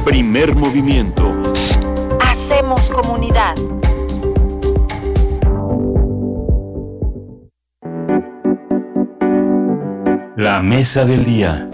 Primer movimiento. Hacemos comunidad. La mesa del día.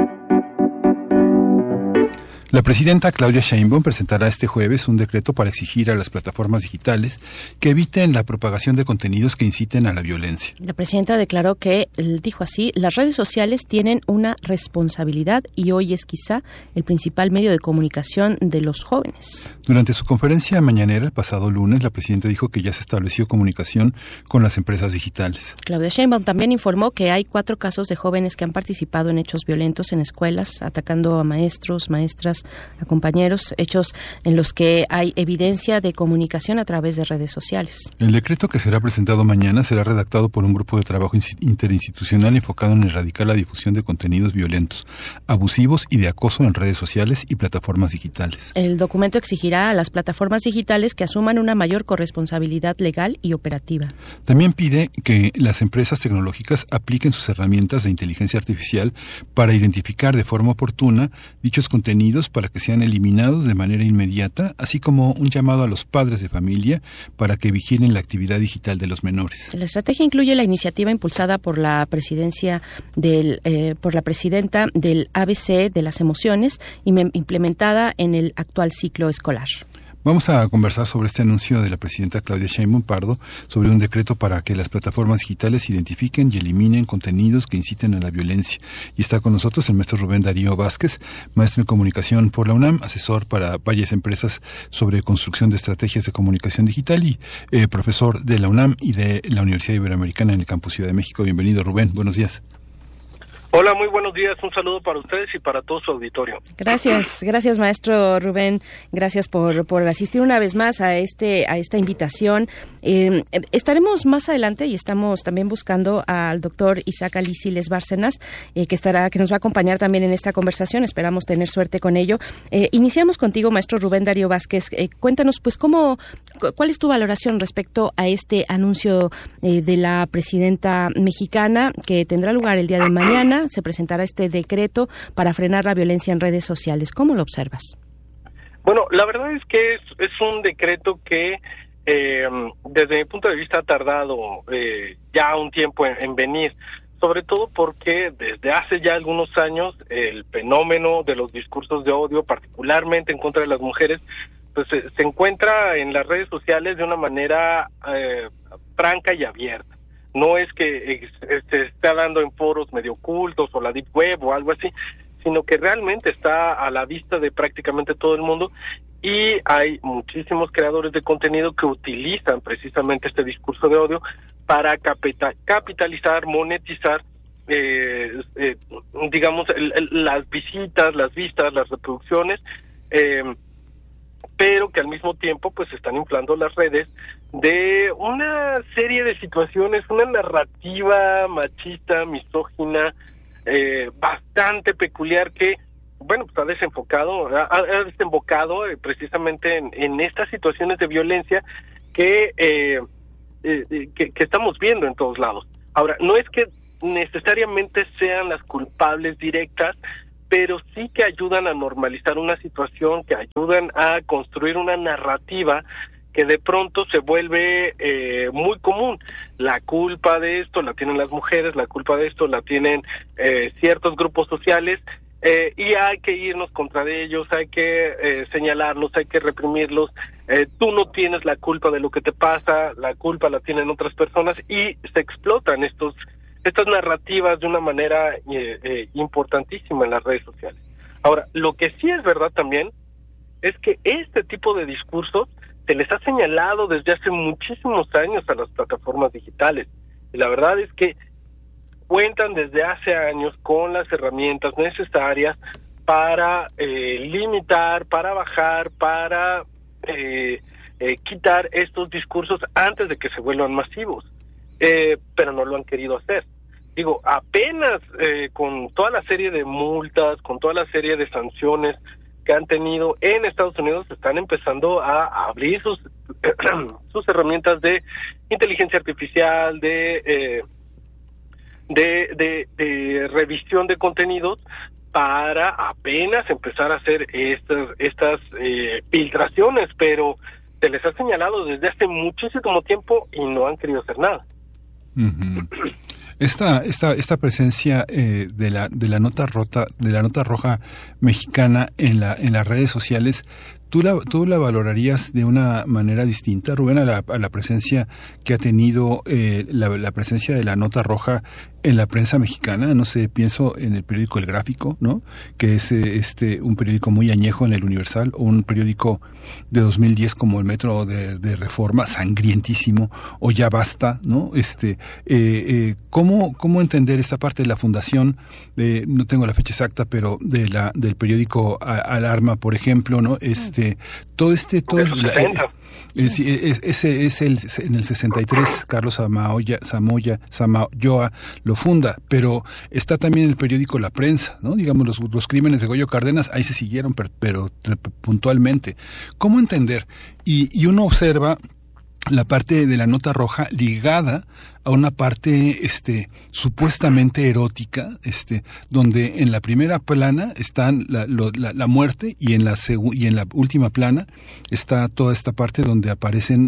La presidenta Claudia Sheinbaum presentará este jueves un decreto para exigir a las plataformas digitales que eviten la propagación de contenidos que inciten a la violencia. La presidenta declaró que, dijo así, las redes sociales tienen una responsabilidad y hoy es quizá el principal medio de comunicación de los jóvenes. Durante su conferencia mañanera el pasado lunes, la presidenta dijo que ya se estableció comunicación con las empresas digitales. Claudia Sheinbaum también informó que hay 4 casos de jóvenes que han participado en hechos violentos en escuelas, atacando a maestros, maestras, a compañeros, hechos en los que hay evidencia de comunicación a través de redes sociales. El decreto que será presentado mañana será redactado por un grupo de trabajo interinstitucional enfocado en erradicar la difusión de contenidos violentos, abusivos y de acoso en redes sociales y plataformas digitales. El documento exigirá a las plataformas digitales que asuman una mayor corresponsabilidad legal y operativa. También pide que las empresas tecnológicas apliquen sus herramientas de inteligencia artificial para identificar de forma oportuna dichos contenidos para que sean eliminados de manera inmediata, así como un llamado a los padres de familia para que vigilen la actividad digital de los menores. La estrategia incluye la iniciativa impulsada por la presidenta del ABC de las emociones y implementada en el actual ciclo escolar. Vamos a conversar sobre este anuncio de la presidenta Claudia Sheinbaum Pardo sobre un decreto para que las plataformas digitales identifiquen y eliminen contenidos que inciten a la violencia. Y está con nosotros el maestro Rubén Darío Vázquez, maestro en comunicación por la UNAM, asesor para varias empresas sobre construcción de estrategias de comunicación digital y profesor de la UNAM y de la Universidad Iberoamericana en el Campus Ciudad de México. Bienvenido, Rubén. Buenos días. Hola, muy buenos días. Un saludo para ustedes y para todo su auditorio. Gracias maestro Rubén. Gracias por asistir una vez más a esta invitación. Estaremos más adelante y estamos también buscando al doctor Isaac Alíciles Bárcenas, que nos va a acompañar también en esta conversación. Esperamos tener suerte con ello. Iniciamos contigo, maestro Rubén Darío Vázquez. Cuéntanos, pues, ¿cuál es tu valoración respecto a este anuncio de la presidenta mexicana que tendrá lugar el día de mañana? Se presentará este decreto para frenar la violencia en redes sociales. ¿Cómo lo observas? Bueno, la verdad es que es un decreto que desde mi punto de vista ha tardado ya un tiempo en venir, sobre todo porque desde hace ya algunos años el fenómeno de los discursos de odio, particularmente en contra de las mujeres, pues se encuentra en las redes sociales de una manera franca y abierta. No es que se está dando en foros medio ocultos o la Deep Web o algo así, sino que realmente está a la vista de prácticamente todo el mundo y hay muchísimos creadores de contenido que utilizan precisamente este discurso de odio para capitalizar, monetizar, digamos, las visitas, las vistas, las reproducciones, pero que al mismo tiempo pues están inflando las redes de una serie de situaciones, una narrativa machista, misógina, bastante peculiar que, bueno, pues ha desembocado precisamente en estas situaciones de violencia que estamos viendo en todos lados. Ahora, no es que necesariamente sean las culpables directas, pero sí que ayudan a normalizar una situación, que ayudan a construir una narrativa que de pronto se vuelve muy común. La culpa de esto la tienen las mujeres, la culpa de esto la tienen ciertos grupos sociales, y hay que irnos contra ellos, hay que señalarlos, hay que reprimirlos. Tú no tienes la culpa de lo que te pasa, la culpa la tienen otras personas, y se explotan estas narrativas de una manera importantísima en las redes sociales. Ahora, lo que sí es verdad también es que este tipo de discursos se les ha señalado desde hace muchísimos años a las plataformas digitales. Y la verdad es que cuentan desde hace años con las herramientas necesarias para limitar, para bajar, para quitar estos discursos antes de que se vuelvan masivos. Pero no lo han querido hacer. Digo, apenas con toda la serie de multas, con toda la serie de sanciones que han tenido en Estados Unidos, están empezando a abrir sus herramientas de inteligencia artificial, de revisión de contenidos, para apenas empezar a hacer estas filtraciones, pero se les ha señalado desde hace muchísimo tiempo y no han querido hacer nada. Uh-huh. Esta presencia de la nota roja mexicana en las redes sociales, ¿tú la valorarías de una manera distinta, Rubén, a la presencia que ha tenido la presencia de la nota roja en la prensa mexicana? No sé, pienso en el periódico El Gráfico, ¿no? Que es un periódico muy añejo en el Universal, o un periódico de 2010 como el Metro de Reforma, sangrientísimo, o Ya Basta, ¿no? ¿Cómo entender esta parte de la fundación? No tengo la fecha exacta, pero del periódico Alarma, por ejemplo, ¿no? Todo en el 63 Carlos Samayoa lo funda, pero está también el periódico La Prensa, ¿no? Digamos, los crímenes de Goyo Cárdenas ahí se siguieron, pero puntualmente. ¿Cómo entender? Y uno observa la parte de la nota roja ligada a una parte supuestamente erótica, donde en la primera plana están la muerte, y en la última plana está toda esta parte donde aparecen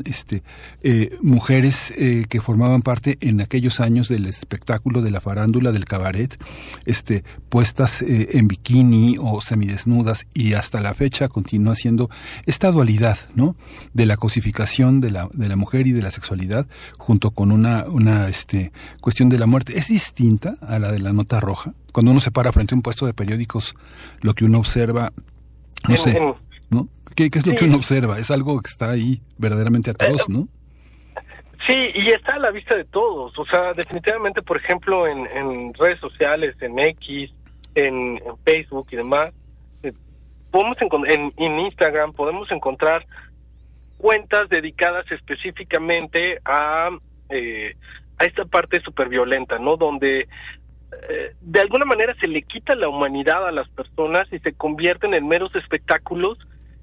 mujeres que formaban parte en aquellos años del espectáculo, de la farándula, del cabaret, puestas en bikini o semidesnudas, y hasta la fecha continúa siendo esta dualidad, ¿no? De la cosificación de la mujer y de la sexualidad, junto con una cuestión de la muerte. ¿Es distinta a la de la nota roja? Cuando uno se para frente a un puesto de periódicos, lo que uno observa, no sé, ¿no? ¿Qué es lo que uno observa? Es algo que está ahí verdaderamente atroz, ¿no? Sí, y está a la vista de todos. O sea, definitivamente, por ejemplo, en redes sociales, en X, en Facebook y demás, podemos en Instagram podemos encontrar cuentas dedicadas específicamente a esta parte súper violenta, ¿no? Donde de alguna manera se le quita la humanidad a las personas y se convierten en meros espectáculos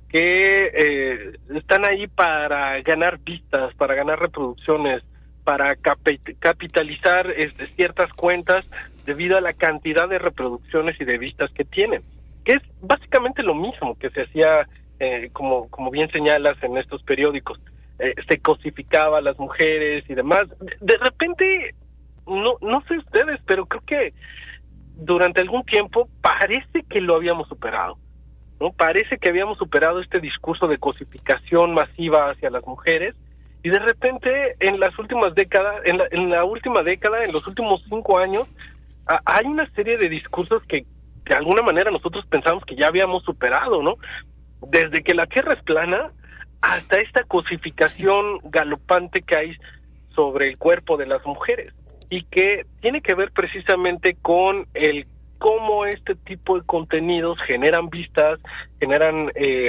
que están ahí para ganar vistas, para ganar reproducciones, para capitalizar ciertas cuentas debido a la cantidad de reproducciones y de vistas que tienen, que es básicamente lo mismo que se hacía, como bien señalas, en estos periódicos. Se cosificaba a las mujeres y demás. De repente, no sé ustedes, pero creo que durante algún tiempo parece que lo habíamos superado, ¿no? Parece que habíamos superado este discurso de cosificación masiva hacia las mujeres, y de repente en las últimas décadas, en la última década, en los últimos 5 años, hay una serie de discursos que de alguna manera nosotros pensamos que ya habíamos superado, ¿no? Desde que la Tierra es plana hasta esta cosificación galopante que hay sobre el cuerpo de las mujeres, y que tiene que ver precisamente con el cómo este tipo de contenidos generan vistas, generan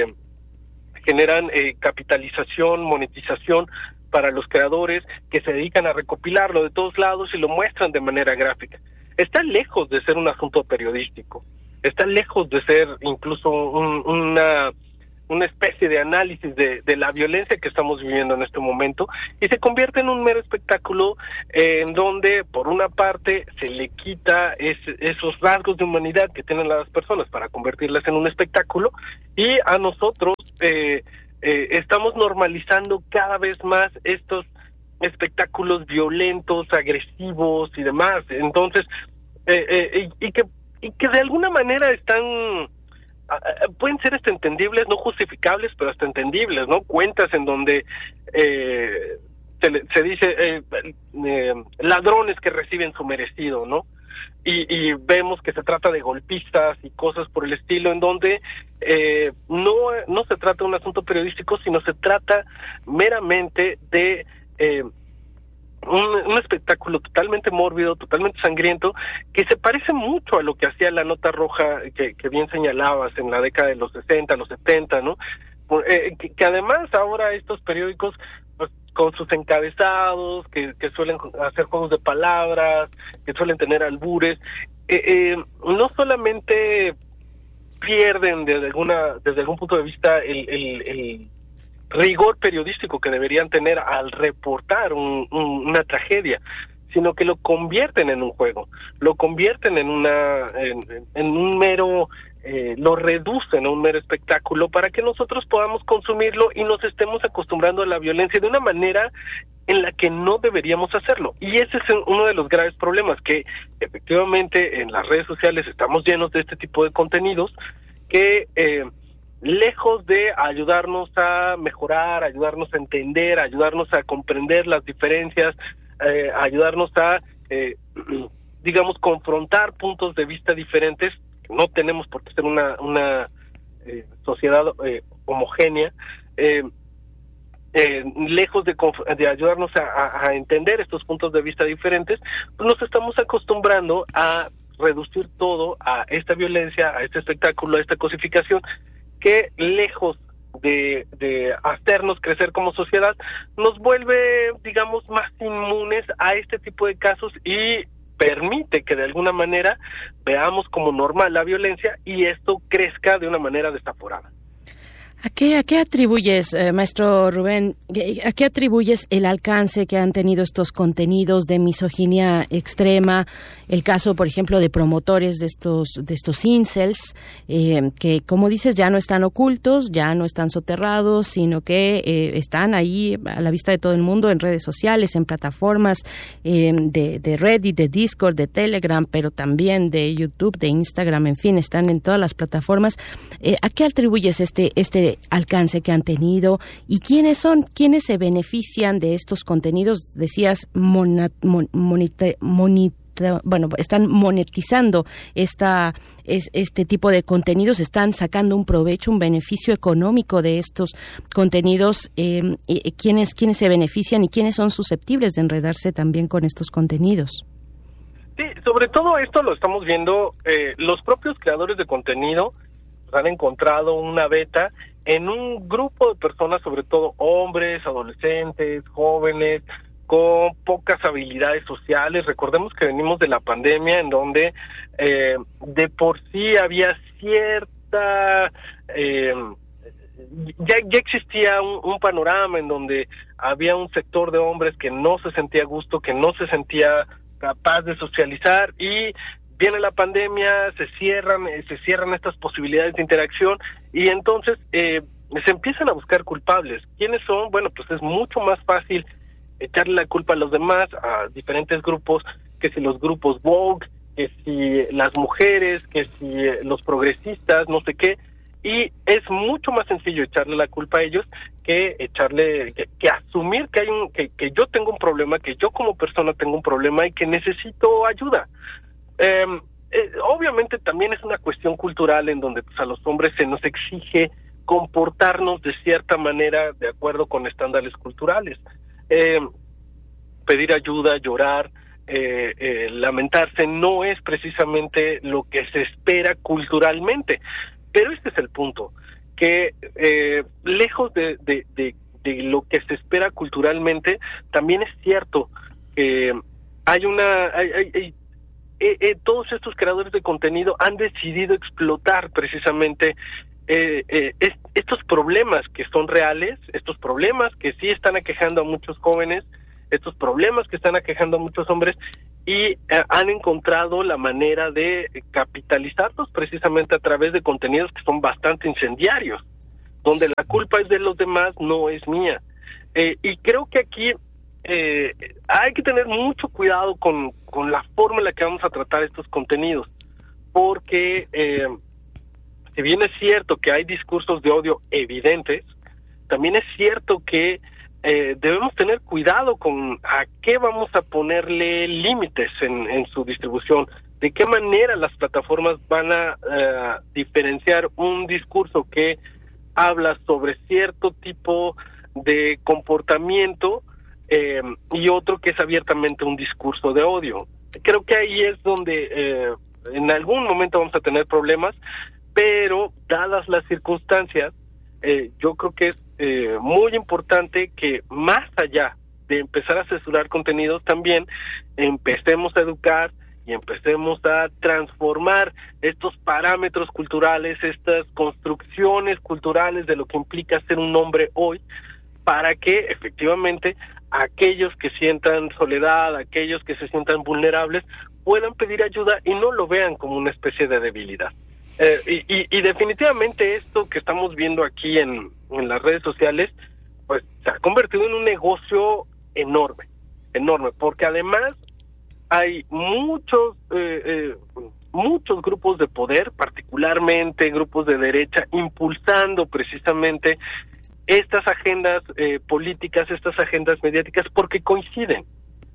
capitalización, monetización para los creadores que se dedican a recopilarlo de todos lados y lo muestran de manera gráfica. Está lejos de ser un asunto periodístico, está lejos de ser incluso una especie de análisis de la violencia que estamos viviendo en este momento, y se convierte en un mero espectáculo en donde, por una parte, se le quita esos rasgos de humanidad que tienen las personas para convertirlas en un espectáculo, y a nosotros estamos normalizando cada vez más estos espectáculos violentos, agresivos y demás. Entonces, y que de alguna manera están... pueden ser hasta entendibles, no justificables, pero hasta entendibles, ¿no? Cuentas en donde se dice ladrones que reciben su merecido, ¿no? Y vemos que se trata de golpistas y cosas por el estilo, en donde no se trata de un asunto periodístico, sino se trata meramente de un espectáculo totalmente mórbido, totalmente sangriento, que se parece mucho a lo que hacía la nota roja que bien señalabas en la década de los 60, los 70, ¿no? Que además ahora estos periódicos, pues, con sus encabezados, que suelen hacer juegos de palabras, que suelen tener albures, no solamente pierden desde algún punto de vista el rigor periodístico que deberían tener al reportar una tragedia, sino que lo convierten en un juego, lo convierten en un mero, lo reducen a un mero espectáculo para que nosotros podamos consumirlo y nos estemos acostumbrando a la violencia de una manera en la que no deberíamos hacerlo. Y ese es uno de los graves problemas, que efectivamente en las redes sociales estamos llenos de este tipo de contenidos que lejos de ayudarnos a mejorar, ayudarnos a entender, ayudarnos a comprender las diferencias, ayudarnos a, digamos, confrontar puntos de vista diferentes. No tenemos por qué ser una sociedad homogénea, lejos de ayudarnos a entender estos puntos de vista diferentes, pues nos estamos acostumbrando a reducir todo a esta violencia, a este espectáculo, a esta cosificación, que lejos de hacernos crecer como sociedad, nos vuelve, digamos, más inmunes a este tipo de casos y permite que de alguna manera veamos como normal la violencia y esto crezca de una manera desaforada. ¿A qué atribuyes, maestro Rubén, a qué atribuyes el alcance que han tenido estos contenidos de misoginia extrema? El caso, por ejemplo, de promotores de estos incels, que, como dices, ya no están ocultos, ya no están soterrados, sino que están ahí a la vista de todo el mundo en redes sociales, en plataformas de Reddit, de Discord, de Telegram, pero también de YouTube, de Instagram, en fin, están en todas las plataformas. ¿A qué atribuyes este alcance que han tenido y quiénes se benefician de estos contenidos? Decías están monetizando este tipo de contenidos, están sacando un provecho, un beneficio económico de estos contenidos. ¿Quiénes se benefician y quiénes son susceptibles de enredarse también con estos contenidos? Sí, sobre todo esto lo estamos viendo, los propios creadores de contenido han encontrado una beta en un grupo de personas, sobre todo hombres, adolescentes, jóvenes, con pocas habilidades sociales. Recordemos que venimos de la pandemia, en donde de por sí había cierta... ya existía un panorama en donde había un sector de hombres que no se sentía a gusto, que no se sentía capaz de socializar, y viene la pandemia, se cierran estas posibilidades de interacción, y entonces se empiezan a buscar culpables. ¿Quiénes son? Bueno, pues es mucho más fácil echarle la culpa a los demás, a diferentes grupos, que si los grupos woke, que si las mujeres, que si los progresistas, no sé qué, y es mucho más sencillo echarle la culpa a ellos que que asumir que yo tengo un problema, que yo como persona tengo un problema y que necesito ayuda. Obviamente también es una cuestión cultural en donde pues, a los hombres se nos exige comportarnos de cierta manera de acuerdo con estándares culturales. Pedir ayuda, llorar, lamentarse no es precisamente lo que se espera culturalmente, pero este es el punto, que lejos de lo que se espera culturalmente, también es cierto que todos estos creadores de contenido han decidido explotar precisamente estos problemas que son reales, estos problemas que sí están aquejando a muchos jóvenes, estos problemas que están aquejando a muchos hombres, y han encontrado la manera de capitalizarlos precisamente a través de contenidos que son bastante incendiarios, donde la culpa es de los demás, no es mía. Y creo que aquí hay que tener mucho cuidado con la forma en la que vamos a tratar estos contenidos, porque si bien es cierto que hay discursos de odio evidentes, también es cierto que debemos tener cuidado con a qué vamos a ponerle límites en su distribución, de qué manera las plataformas van a diferenciar un discurso que habla sobre cierto tipo de comportamiento y otro que es abiertamente un discurso de odio. Creo que ahí es donde en algún momento vamos a tener problemas, pero dadas las circunstancias, yo creo que es muy importante que más allá de empezar a censurar contenidos, también empecemos a educar y empecemos a transformar estos parámetros culturales, estas construcciones culturales de lo que implica ser un hombre hoy, para que efectivamente aquellos que sientan soledad, aquellos que se sientan vulnerables, puedan pedir ayuda y no lo vean como una especie de debilidad. Y definitivamente esto que estamos viendo aquí en las redes sociales, pues se ha convertido en un negocio enorme, porque además hay muchos grupos de poder, particularmente grupos de derecha, impulsando precisamente estas agendas políticas, estas agendas mediáticas, porque coinciden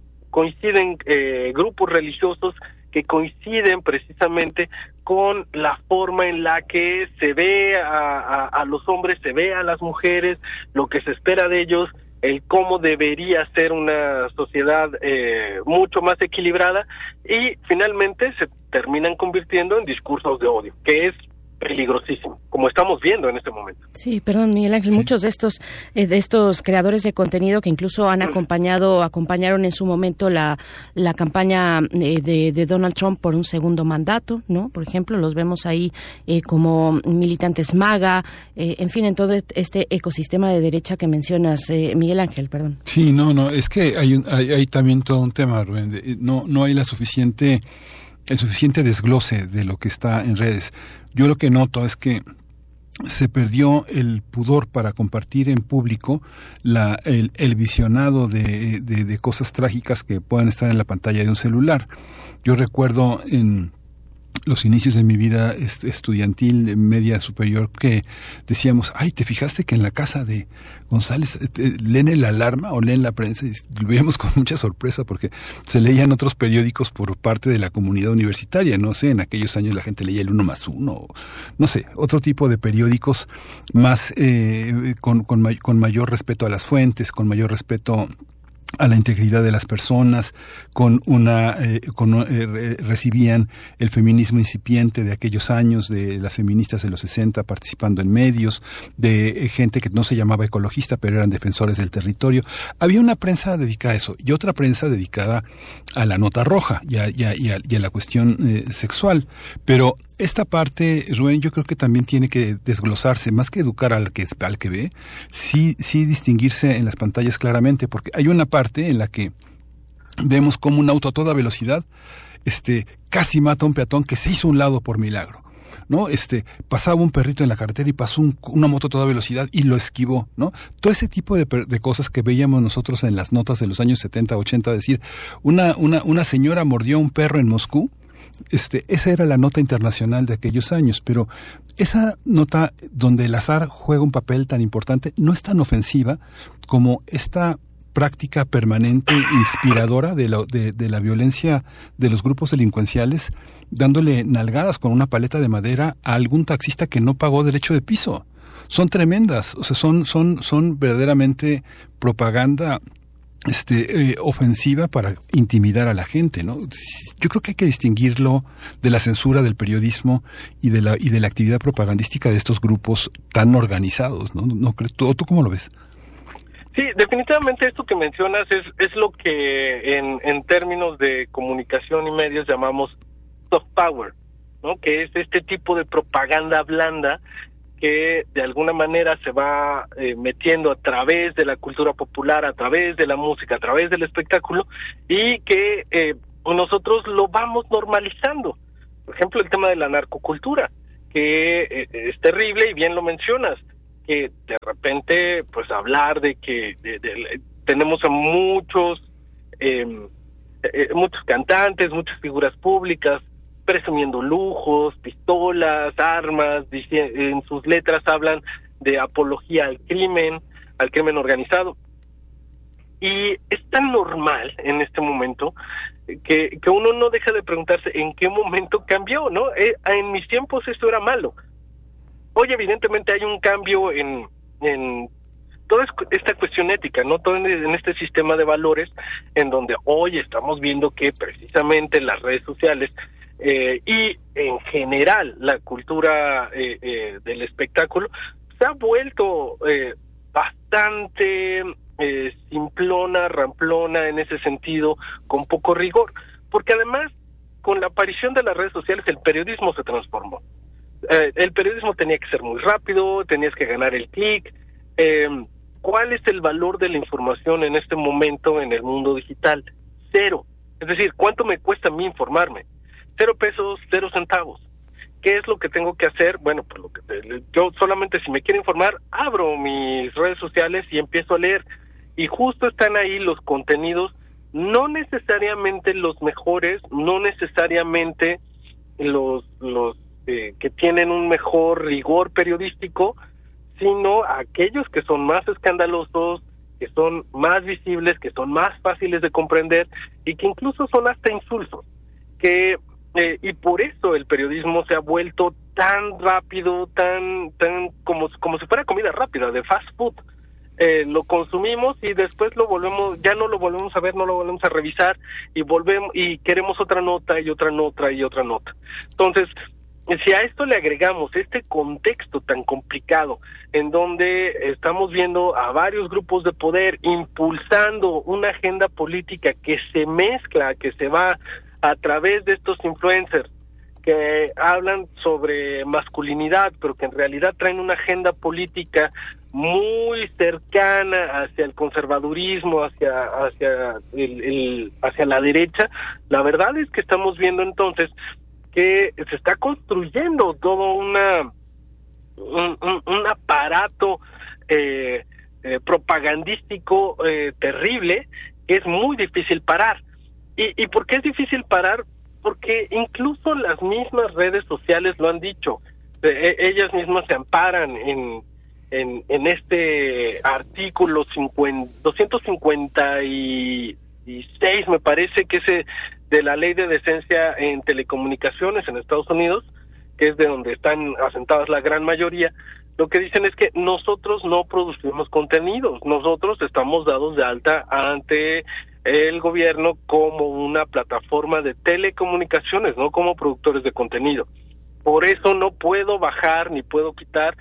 grupos religiosos que coinciden precisamente con la forma en la que se ve a los hombres, se ve a las mujeres, lo que se espera de ellos, el cómo debería ser una sociedad mucho más equilibrada, y finalmente se terminan convirtiendo en discursos de odio, que es peligrosísimo, como estamos viendo en este momento. Sí, perdón, Miguel Ángel, sí. Muchos de estos creadores de contenido que incluso han acompañaron en su momento la campaña de Donald Trump por un segundo mandato, ¿no? Por ejemplo, los vemos ahí como militantes MAGA, en fin, en todo este ecosistema de derecha que mencionas, Miguel Ángel, perdón. Sí, no, es que hay también todo un tema, Rubén, no hay el suficiente desglose de lo que está en redes. Yo lo que noto es que se perdió el pudor para compartir en público el visionado de cosas trágicas que puedan estar en la pantalla de un celular. Yo recuerdo en los inicios de mi vida estudiantil, media superior, que decíamos, ay, ¿te fijaste que en la casa de González leen el Alarma o leen la prensa? Y lo veíamos con mucha sorpresa porque se leían otros periódicos por parte de la comunidad universitaria, no sé, en aquellos años la gente leía el 1+1, no sé, otro tipo de periódicos más con mayor respeto a las fuentes, con mayor respeto a la integridad de las personas, recibían el feminismo incipiente de aquellos años, de las feministas de los 60 participando en medios, de gente que no se llamaba ecologista, pero eran defensores del territorio. Había una prensa dedicada a eso, y otra prensa dedicada a la nota roja y a la cuestión sexual. Pero esta parte, Rubén, yo creo que también tiene que desglosarse, más que educar al que ve, sí distinguirse en las pantallas claramente, porque hay una parte en la que vemos como un auto a toda velocidad casi mata a un peatón que se hizo a un lado por milagro, ¿no? Pasaba un perrito en la carretera y pasó una moto a toda velocidad y lo esquivó, ¿no? Todo ese tipo de cosas que veíamos nosotros en las notas de los años 70, 80, decir, una señora mordió a un perro en Moscú. Esa era la nota internacional de aquellos años, pero esa nota donde el azar juega un papel tan importante no es tan ofensiva como esta práctica permanente, inspiradora de la violencia de los grupos delincuenciales, dándole nalgadas con una paleta de madera a algún taxista que no pagó derecho de piso. Son tremendas, o sea, son verdaderamente propaganda ofensiva para intimidar a la gente, ¿no? Yo creo que hay que distinguirlo de la censura del periodismo y de la actividad propagandística de estos grupos tan organizados, ¿no? ¿No crees? ¿Tú cómo lo ves? Sí, definitivamente esto que mencionas es lo que en términos de comunicación y medios llamamos soft power, ¿no? Que es este tipo de propaganda blanda que de alguna manera se va metiendo a través de la cultura popular, a través de la música, a través del espectáculo, y que nosotros lo vamos normalizando. Por ejemplo, el tema de la narcocultura, que es terrible, y bien lo mencionas, que de repente, pues hablar de que tenemos a muchos cantantes, muchas figuras públicas, presumiendo lujos, pistolas, armas, en sus letras hablan de apología al crimen organizado. Y es tan normal en este momento que uno no deja de preguntarse en qué momento cambió, ¿no? En mis tiempos esto era malo. Hoy evidentemente hay un cambio en toda esta cuestión ética, ¿no? Todo en este sistema de valores, en donde hoy estamos viendo que precisamente las redes sociales y en general la cultura del espectáculo se ha vuelto bastante simplona, ramplona en ese sentido, con poco rigor, porque además con la aparición de las redes sociales el periodismo se transformó. El periodismo tenía que ser muy rápido, tenías que ganar el clic, ¿cuál es el valor de la información en este momento en el mundo digital? 0. Es decir, ¿cuánto me cuesta a mí informarme? 0 pesos, 0 centavos. ¿Qué es lo que tengo que hacer? Bueno, pues yo solamente, si me quiero informar, abro mis redes sociales y empiezo a leer. Y justo están ahí los contenidos, no necesariamente los mejores, no necesariamente los que tienen un mejor rigor periodístico, sino aquellos que son más escandalosos, que son más visibles, que son más fáciles de comprender y que incluso son hasta insulsos. Y por eso el periodismo se ha vuelto tan rápido, tan como si fuera comida rápida, de fast food. Lo consumimos y después ya no lo volvemos a ver, no lo volvemos a revisar y y queremos otra nota y otra nota y otra nota. Entonces, si a esto le agregamos este contexto tan complicado en donde estamos viendo a varios grupos de poder impulsando una agenda política que se mezcla, que se va a través de estos influencers que hablan sobre masculinidad, pero que en realidad traen una agenda política muy cercana hacia el conservadurismo, hacia la derecha, la verdad es que estamos viendo entonces que se está construyendo todo un aparato propagandístico terrible, que es muy difícil parar. ¿Y por qué es difícil parar? Porque incluso las mismas redes sociales lo han dicho. Ellas mismas se amparan en este artículo 256, me parece que es de la Ley de Decencia en Telecomunicaciones en Estados Unidos, que es de donde están asentadas la gran mayoría. Lo que dicen es que nosotros no producimos contenidos, nosotros estamos dados de alta ante el gobierno como una plataforma de telecomunicaciones, no como productores de contenido. Por eso no puedo bajar ni puedo quitar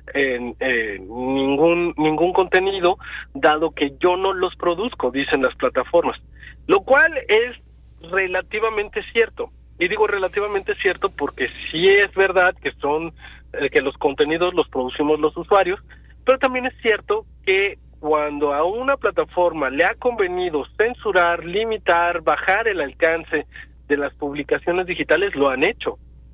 ningún contenido, dado que yo no los produzco, dicen las plataformas, lo cual es relativamente cierto. Y digo relativamente cierto porque sí es verdad que que los contenidos los producimos los usuarios, pero también es cierto que cuando a una plataforma le ha convenido censurar, limitar, bajar el alcance de las publicaciones digitales, lo han hecho.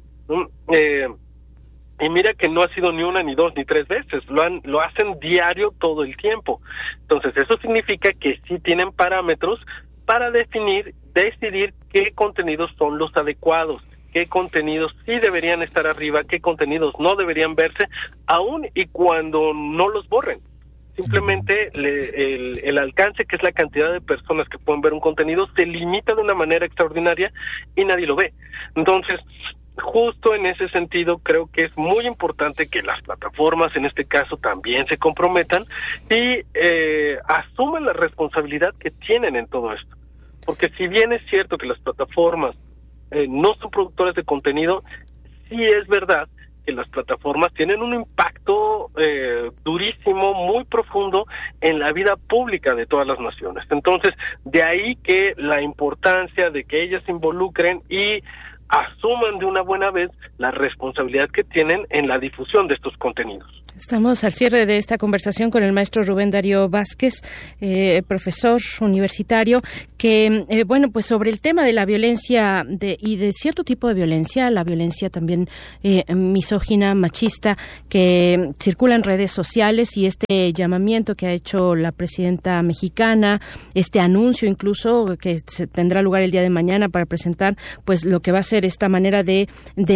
Y mira que no ha sido ni una, ni dos, ni tres veces, lo hacen diario todo el tiempo. Entonces eso significa que sí tienen parámetros para decidir qué contenidos son los adecuados, qué contenidos sí deberían estar arriba, qué contenidos no deberían verse, aun y cuando no los borren. Simplemente el alcance, que es la cantidad de personas que pueden ver un contenido, se limita de una manera extraordinaria y nadie lo ve. Entonces, justo en ese sentido, creo que es muy importante que las plataformas, en este caso, también se comprometan y asuman la responsabilidad que tienen en todo esto. Porque si bien es cierto que las plataformas no son productores de contenido, sí es verdad que las plataformas tienen un impacto durísimo, muy profundo en la vida pública de todas las naciones. Entonces, de ahí que la importancia de que ellas se involucren y asuman de una buena vez la responsabilidad que tienen en la difusión de estos contenidos. Estamos al cierre de esta conversación con el maestro Rubén Darío Vázquez, profesor universitario, que, pues sobre el tema de la violencia y de cierto tipo de violencia, la violencia también misógina, machista, que circula en redes sociales, y este llamamiento que ha hecho la presidenta mexicana, este anuncio incluso que se tendrá lugar el día de mañana para presentar pues lo que va a ser esta manera de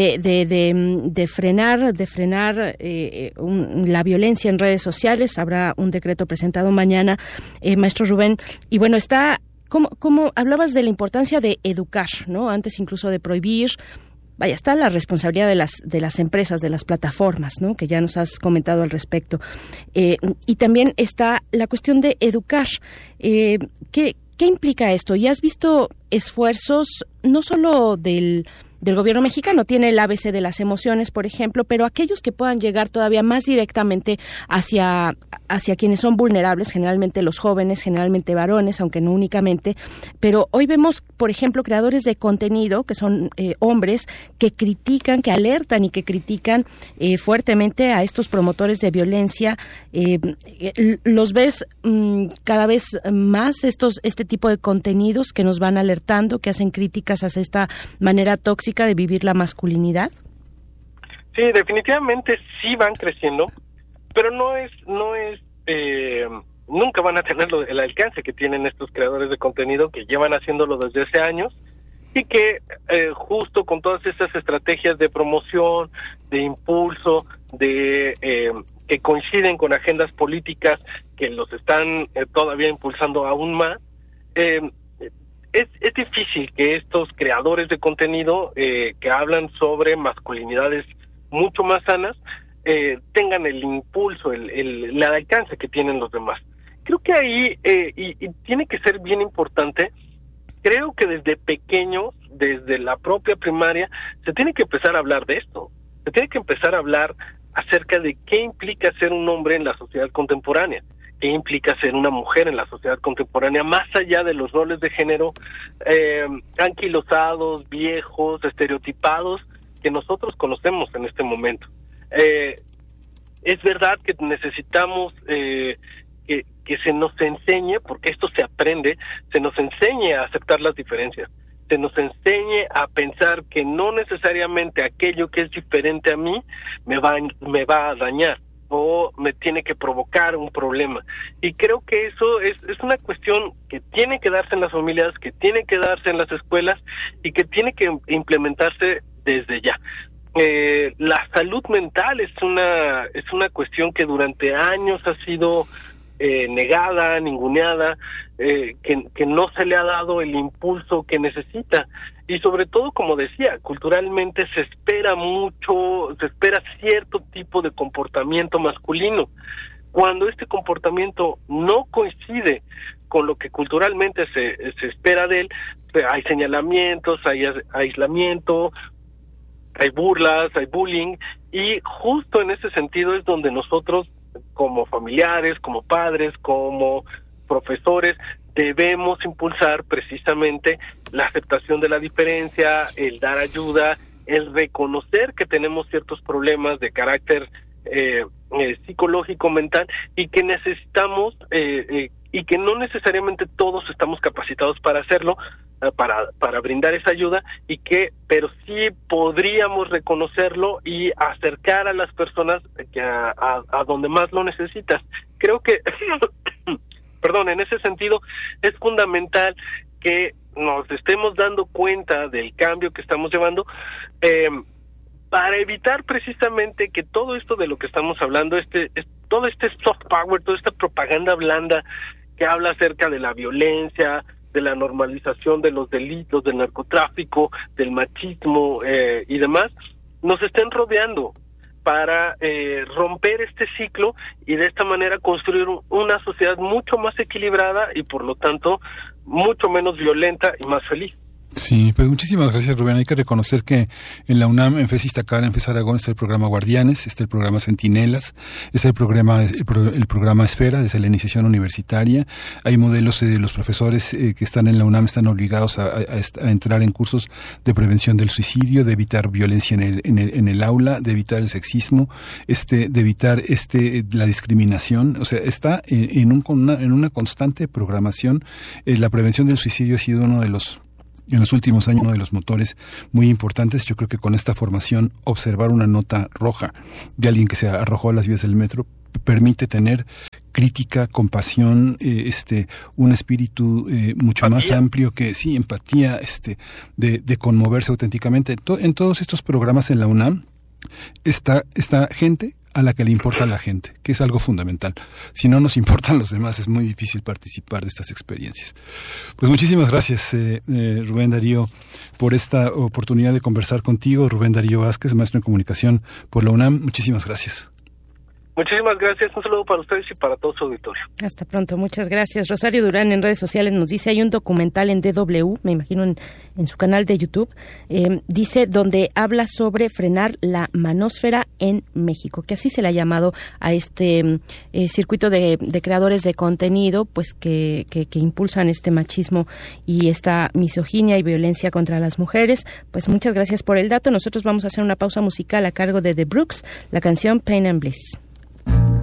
frenar la violencia en redes sociales. Habrá un decreto presentado mañana, maestro Rubén, y bueno, como hablabas de la importancia de educar, ¿no? Antes incluso de prohibir. Vaya, está la responsabilidad de las empresas, de las plataformas, ¿no? Que ya nos has comentado al respecto. Y también está la cuestión de educar. ¿Qué implica esto? Y has visto esfuerzos no solo del gobierno mexicano, tiene el ABC de las emociones, por ejemplo, pero aquellos que puedan llegar todavía más directamente hacia quienes son vulnerables, generalmente los jóvenes, generalmente varones, aunque no únicamente, pero hoy vemos por ejemplo, creadores de contenido, que son hombres, que critican, que alertan y que critican fuertemente a estos promotores de violencia. ¿Los ves cada vez más este tipo de contenidos que nos van alertando, que hacen críticas hacia esta manera tóxica de vivir la masculinidad? Sí, definitivamente sí van creciendo, pero nunca van a tener el alcance que tienen estos creadores de contenido que llevan haciéndolo desde hace años y que justo con todas estas estrategias de promoción, de impulso, que coinciden con agendas políticas que los están todavía impulsando aún más, es difícil que estos creadores de contenido que hablan sobre masculinidades mucho más sanas tengan el impulso, el alcance que tienen los demás. Creo que ahí, y tiene que ser bien importante, creo que desde pequeños, desde la propia primaria, se tiene que empezar a hablar de esto. Se tiene que empezar a hablar acerca de qué implica ser un hombre en la sociedad contemporánea, qué implica ser una mujer en la sociedad contemporánea, más allá de los roles de género anquilosados, viejos, estereotipados, que nosotros conocemos en este momento. Es verdad que necesitamos que se nos enseñe, porque esto se aprende, se nos enseñe a aceptar las diferencias, se nos enseñe a pensar que no necesariamente aquello que es diferente a mí me va a dañar o me tiene que provocar un problema. Y creo que eso es una cuestión que tiene que darse en las familias, que tiene que darse en las escuelas y que tiene que implementarse desde ya. La salud mental es una cuestión que durante años ha sido negada, ninguneada, que no se le ha dado el impulso que necesita. Y sobre todo, como decía, culturalmente se espera cierto tipo de comportamiento masculino. Cuando este comportamiento no coincide con lo que culturalmente se espera de él, hay señalamientos, hay aislamiento, hay burlas, hay bullying, y justo en ese sentido es donde nosotros, como familiares, como padres, como profesores, debemos impulsar precisamente la aceptación de la diferencia, el dar ayuda, el reconocer que tenemos ciertos problemas de carácter psicológico, mental, y que necesitamos y que no necesariamente todos estamos capacitados para hacerlo, para brindar esa ayuda, pero sí podríamos reconocerlo y acercar a las personas que a donde más lo necesitas. Creo que en ese sentido es fundamental que nos estemos dando cuenta del cambio que estamos llevando, para evitar precisamente que todo esto de lo que estamos hablando, todo este soft power, toda esta propaganda blanda que habla acerca de la violencia, de la normalización de los delitos, del narcotráfico, del machismo y demás, nos estén rodeando para romper este ciclo y de esta manera construir una sociedad mucho más equilibrada y por lo tanto mucho menos violenta y más feliz. Sí, pues muchísimas gracias, Rubén. Hay que reconocer que en la UNAM, en FES Iztacala, en FES Aragón, está el programa Guardianes, está el programa Centinelas, está el programa Esfera, desde la iniciación universitaria. Hay modelos de los profesores que están en la UNAM, están obligados a entrar en cursos de prevención del suicidio, de evitar violencia en el aula, de evitar el sexismo, de evitar la discriminación. O sea, está en una constante programación. La prevención del suicidio ha sido en los últimos años, uno de los motores muy importantes. Yo creo que con esta formación, observar una nota roja de alguien que se arrojó a las vías del metro permite tener crítica, compasión, un espíritu mucho empatía. Más amplio que empatía, de conmoverse auténticamente. En todos estos programas en la UNAM está gente a la que le importa a la gente, que es algo fundamental. Si no nos importan los demás, es muy difícil participar de estas experiencias. Pues muchísimas gracias, Rubén Darío, por esta oportunidad de conversar contigo. Rubén Darío Vázquez, maestro en comunicación por la UNAM. Muchísimas gracias. Muchísimas gracias, un saludo para ustedes y para todo su auditorio. Hasta pronto, muchas gracias. Rosario Durán en redes sociales nos dice, hay un documental en DW, me imagino en su canal de YouTube, dice, donde habla sobre frenar la manósfera en México, que así se le ha llamado a este circuito de creadores de contenido, pues que impulsan este machismo y esta misoginia y violencia contra las mujeres. Pues muchas gracias por el dato. Nosotros vamos a hacer una pausa musical a cargo de The Brooks, la canción Pain and Bliss.